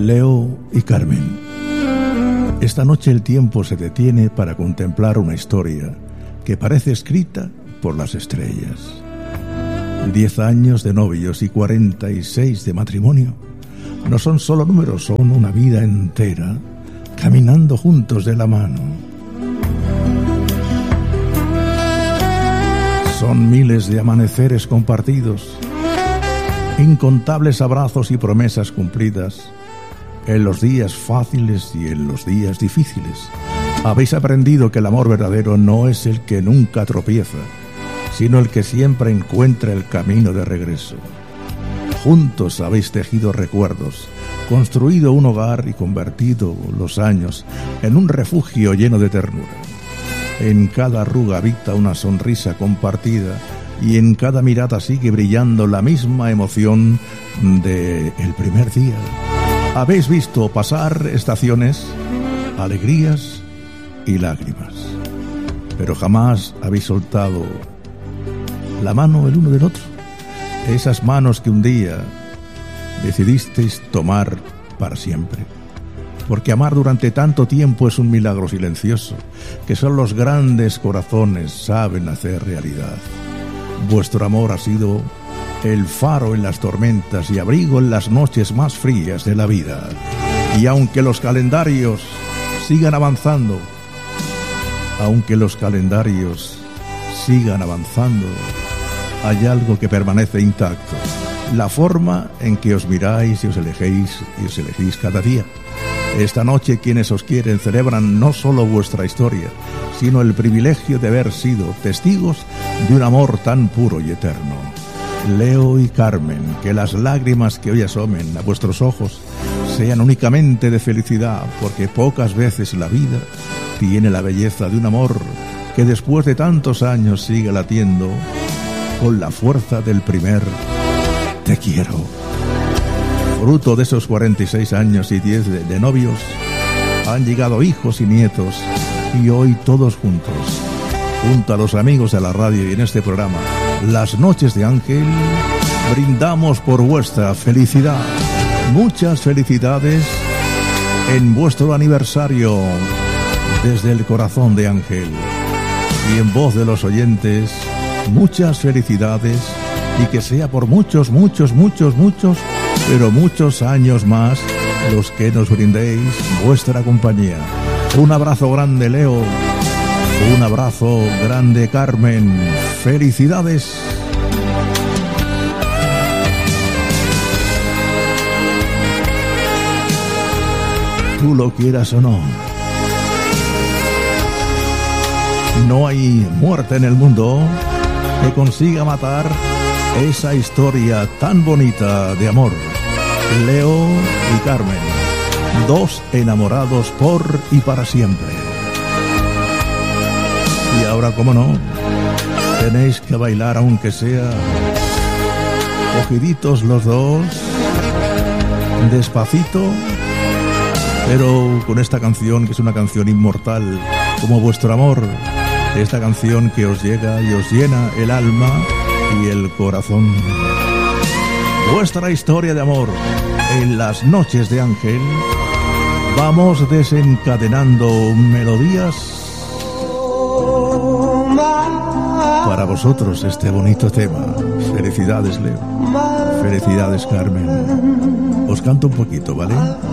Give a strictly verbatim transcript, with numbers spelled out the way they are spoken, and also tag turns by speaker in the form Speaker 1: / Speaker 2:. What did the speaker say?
Speaker 1: Leo y Carmen. Esta noche el tiempo se detiene para contemplar una historia que parece escrita por las estrellas. Diez años de novios y cuarenta y seis de matrimonio no son solo números, son una vida entera caminando juntos de la mano. Son miles de amaneceres compartidos, incontables abrazos y promesas cumplidas, en los días fáciles y en los días difíciles. Habéis aprendido que el amor verdadero no es el que nunca tropieza, sino el que siempre encuentra el camino de regreso. Juntos habéis tejido recuerdos, construido un hogar y convertido los años en un refugio lleno de ternura. En cada arruga habita una sonrisa compartida y en cada mirada sigue brillando la misma emoción de el primer día. Habéis visto pasar estaciones, alegrías y lágrimas, pero jamás habéis soltado la mano el uno del otro. Esas manos que un día decidisteis tomar para siempre. Porque amar durante tanto tiempo es un milagro silencioso que solo los grandes corazones saben hacer realidad. Vuestro amor ha sido el faro en las tormentas y abrigo en las noches más frías de la vida. Y aunque los calendarios sigan avanzando, aunque los calendarios sigan avanzando, hay algo que permanece intacto: la forma en que os miráis y os elegéis y os elegís cada día. Esta noche quienes os quieren celebran no solo vuestra historia, sino el privilegio de haber sido testigos de un amor tan puro y eterno. Leo y Carmen, que las lágrimas que hoy asomen a vuestros ojos sean únicamente de felicidad, porque pocas veces la vida tiene la belleza de un amor que después de tantos años sigue latiendo con la fuerza del primer te quiero. Fruto de esos cuarenta y seis años y diez de, de novios, han llegado hijos y nietos, y hoy todos juntos, junto a los amigos de la radio y en este programa, Las Noches de Ángel, brindamos por vuestra felicidad. Muchas felicidades en vuestro aniversario desde el corazón de Ángel. Y en voz de los oyentes, muchas felicidades y que sea por muchos, muchos, muchos, muchos, pero muchos años más los que nos brindéis vuestra compañía. Un abrazo grande, Leo. Un abrazo grande, Carmen. Felicidades. Tú lo quieras o no, no hay muerte en el mundo que consiga matar esa historia tan bonita de amor. Leo y Carmen, dos enamorados por y para siempre. Y ahora, cómo no, tenéis que bailar aunque sea cogiditos los dos, despacito, pero con esta canción que es una canción inmortal como vuestro amor. Esta canción que os llega y os llena el alma y el corazón. Vuestra historia de amor en Las Noches de Ángel. Vamos desencadenando melodías para vosotros este bonito tema. Felicidades, Leo. Felicidades, Carmen. Os canto un poquito, ¿vale?